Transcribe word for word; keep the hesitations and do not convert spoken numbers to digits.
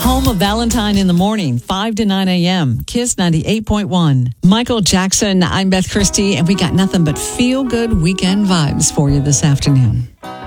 home of Valentine in the Morning, five to nine a.m. Kiss ninety-eight point one. Michael Jackson, I'm Beth Christie, and we got nothing but feel-good weekend vibes for you this afternoon.